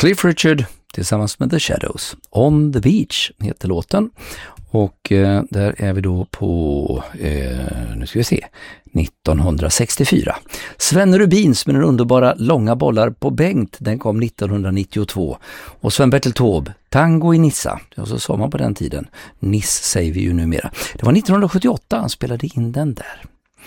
Cliff Richard tillsammans med The Shadows. On the Beach heter låten. Och där är vi då på, nu ska vi se, 1964. Sven Rubins med den underbara Långa bollar på Bengt, den kom 1992. Och Sven-Bertil Taube, Tango i Nissa, och så sa man på den tiden, Niss säger vi ju numera. Det var 1978 han spelade in den där.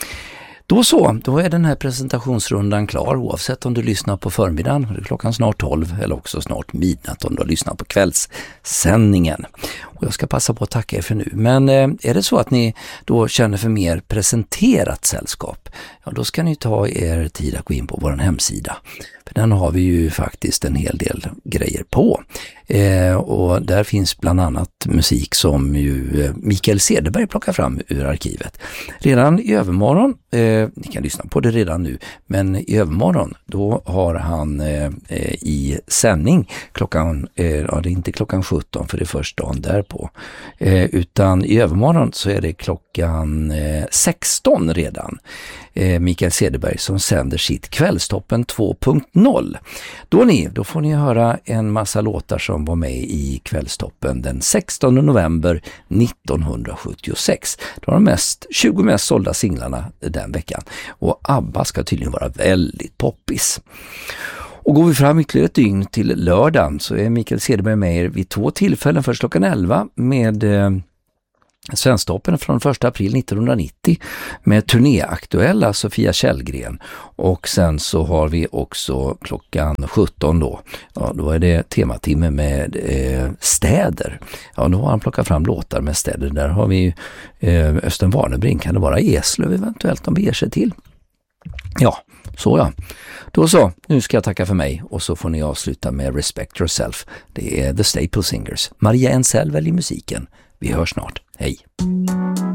Då är den här presentationsrundan klar, oavsett om du lyssnar på förmiddagen, det är klockan snart 12, eller också snart midnatt om du lyssnar på kvällssändningen. Och jag ska passa på att tacka er för nu. Men är det så att ni då känner för mer presenterat sällskap, ja då ska ni ta er tid att gå in på vår hemsida. För den har vi ju faktiskt en hel del grejer på. Och där finns bland annat musik som ju Mikael Cederberg plockar fram ur arkivet. Redan i övermorgon, ni kan lyssna på det redan nu, men i övermorgon då har han i sändning klockan, ja det är inte klockan 17 för det är först dagen därpå, utan i övermorgon så är det klockan 16 redan. Mikael Cederberg som sänder sitt Kvällstoppen 2.0. Då får ni höra en massa låtar som var med i Kvällstoppen den 16 november 1976. Det var de 20 mest sålda singlarna den veckan. Och ABBA ska tydligen vara väldigt poppis. Och går vi fram ytterligare ett dygn till lördagen så är Mikael Cederberg med er vid 2 tillfällen, först klockan 11 med Svensktoppen från 1 april 1990 med turnéaktuella Sofia Källgren, och sen så har vi också klockan 17 då är det tematimme med städer. Ja, då har han plockat fram låtar med städer. Där har vi Östen Warnerbring, kan det vara Eslöv eventuellt de beger sig till. Ja, så ja. Då så, nu ska jag tacka för mig och så får ni avsluta med Respect Yourself. Det är The Staple Singers. Maria Ensel väljer musiken. Vi hörs snart. Hej!